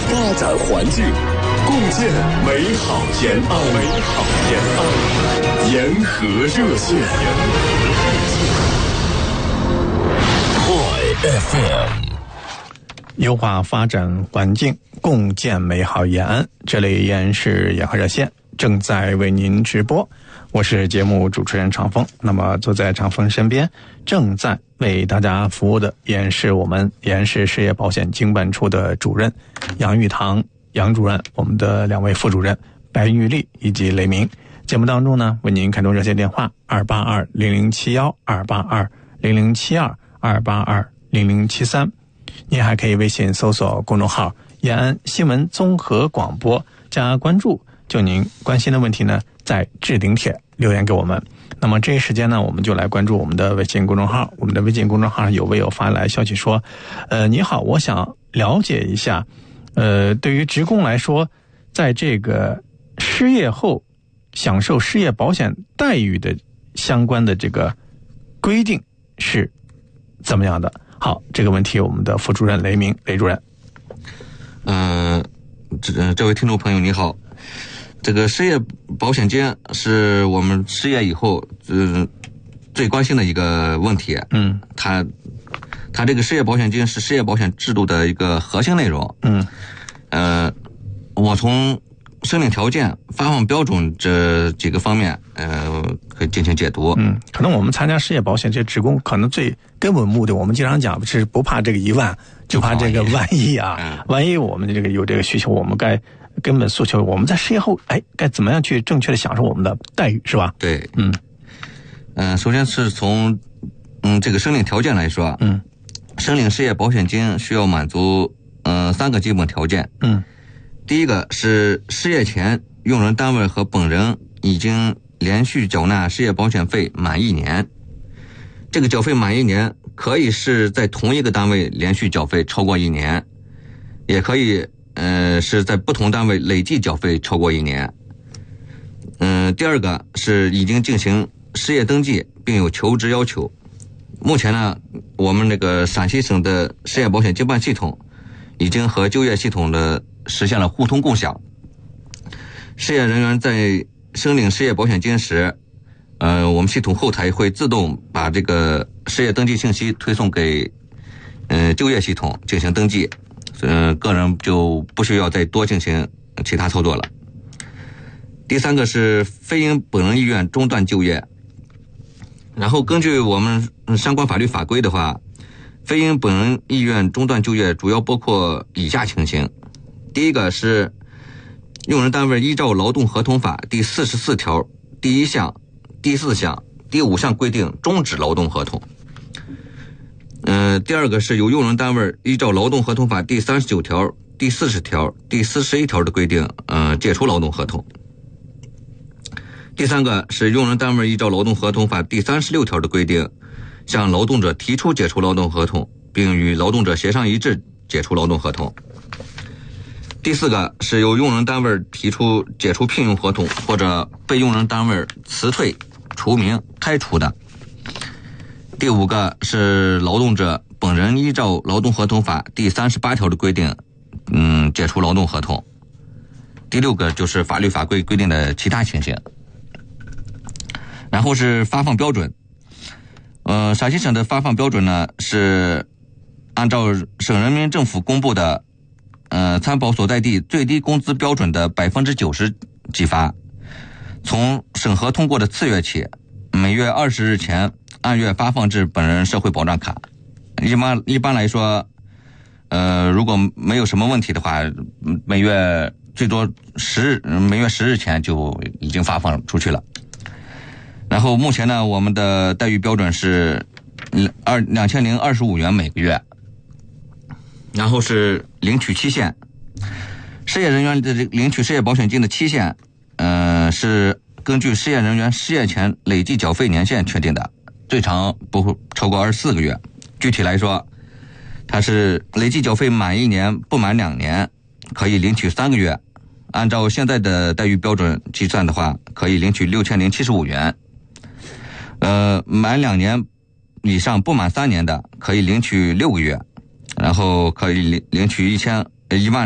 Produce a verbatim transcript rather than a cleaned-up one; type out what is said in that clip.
发展环境，共建美好延安。美好延安，延和热线。快 F M， 优化发展环境，共建美好延安。这里依然是延和热线，正在为您直播。我是节目主持人长风。那么坐在长风身边，正在为大家服务的依然是我们延安市事业保险经办处的主任杨玉堂杨主任，我们的两位副主任白玉丽以及雷鸣。节目当中呢，为您开通热线电话二八二零零七一，二八二零零七二，二八二零零七三。您还可以微信搜索公众号延安新闻综合广播，加关注，就您关心的问题呢，在置顶帖留言给我们。那么这一时间呢，我们就来关注我们的微信公众号。我们的微信公众号有位友发来消息说，呃，你好，我想了解一下，呃，对于职工来说，在这个失业后享受失业保险待遇的相关的这个规定是怎么样的？好，这个问题我们的副主任雷鸣雷主任。 呃，这这位听众朋友你好，这个失业保险金是我们失业以后呃最关心的一个问题。 嗯， 它它这个失业保险金是失业保险制度的一个核心内容。 嗯， 呃，我从申领条件、发放标准这几个方面，呃，可以进行解读。 嗯，可能我们参加失业保险这职工，可能最根本目的，我们经常讲是不怕这个一万，就怕这个万一啊。 嗯、 万一我们这个有这个需求，我们该根本诉求，我们在失业后，哎，该怎么样去正确的享受我们的待遇，是吧？ 对， 嗯， 嗯、呃，首先是从嗯这个申领条件来说， 嗯， 申领失业保险金需要满足嗯、呃、三个基本条件。 嗯。 第一个是失业前用人单位和本人已经连续缴纳失业保险费满一年，这个缴费满一年可以是在同一个单位连续缴费超过一年，也可以呃是在不同单位累计缴费超过一年。嗯、呃，第二个是已经进行失业登记并有求职要求。目前呢，我们那个陕西省的失业保险经办系统已经和就业系统的实现了互通共享。失业人员在申领失业保险金时，呃，我们系统后台会自动把这个失业登记信息推送给呃就业系统进行登记，呃，个人就不需要再多进行其他操作了。第三个是非因本人意愿中断就业，然后根据我们相关法律法规的话，非因本人意愿中断就业主要包括以下情形。第一个是用人单位依照劳动合同法第四十四条第一项、第四项、第五项规定终止劳动合同。呃，第二个是由用人单位依照劳动合同法第三十九条、第四十条、第四十一条的规定，呃，解除劳动合同。第三个是用人单位依照劳动合同法第三十六条的规定，向劳动者提出解除劳动合同，并与劳动者协商一致解除劳动合同。第四个是由用人单位提出解除聘用合同或者被用人单位辞退、除名、开除的。第五个是劳动者本人依照劳动合同法第三十八条的规定，嗯，解除劳动合同。第六个就是法律法规规定的其他情形。然后是发放标准。呃，陕西省的发放标准呢是按照省人民政府公布的呃参保所在地最低工资标准的百分之九十计发。从审核通过的次月起，每月二十日前按月发放至本人社会保障卡。一般一般来说，呃，如果没有什么问题的话，每月最多十日，每月十日前就已经发放出去了。然后目前呢，我们的待遇标准是二两千零二十五元每个月。然后是领取期限，失业人员的领取失业保险金的期限，呃，是根据失业人员失业前累计缴费年限确定的，最长不超过二十四个月。具体来说，它是累计缴费满一年不满两年，可以领取三个月。按照现在的待遇标准计算的话，可以领取六千零七十五元。呃，满两年以上不满三年的，可以领取六个月，然后可以领领取一千一万